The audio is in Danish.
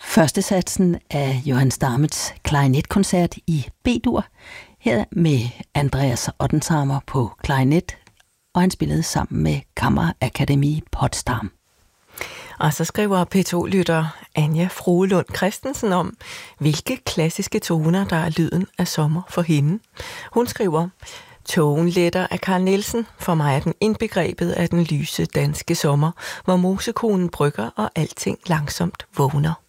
Første satsen af Johann Stamitz klarinetkoncert i B-dur, her med Andreas Ottenshammer på klarinet, og han spillede sammen med Kammerakademie Potsdam. Og så skriver P2-lytter Anja Froelund Christensen om, hvilke klassiske toner, der er lyden af sommer for hende. Hun skriver, Tågenletter af Carl Nielsen. For mig er den indbegrebet af den lyse danske sommer, hvor mosekonen brygger og alting langsomt vågner.